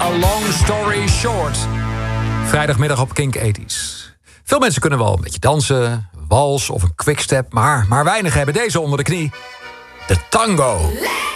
Long Story Short. Vrijdagmiddag op Kink 80's. Veel mensen kunnen wel een beetje dansen, wals of een quickstep, maar weinig hebben deze onder de knie. De tango.